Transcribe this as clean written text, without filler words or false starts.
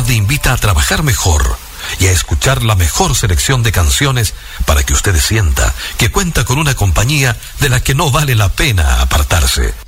le invita a trabajar mejor y a escuchar la mejor selección de canciones para que usted sienta que cuenta con una compañía de la que no vale la pena apartarse.